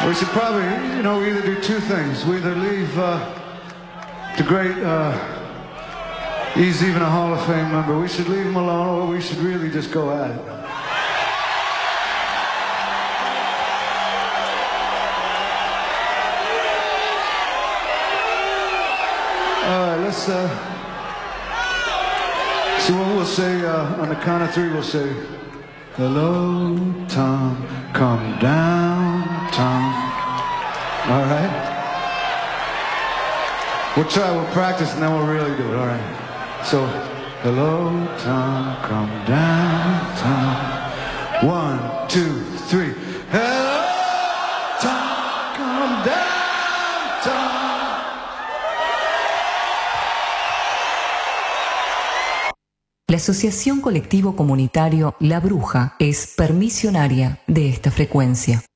We should probably, we either do two things. We either leave the great, he's even a Hall of Fame member. We should leave him alone, or we should really just go at it. All right, let's see what we'll say on the count of three. We'll say, hello, Tom, come down, Tom. All right? We'll try, we'll practice, and then we'll really do it, all right? So, hello, Tom, come down, Tom. 1, 2, 3. Hello, Tom, come down, Tom. La Asociación Colectivo Comunitario La Bruja es permisionaria de esta frecuencia.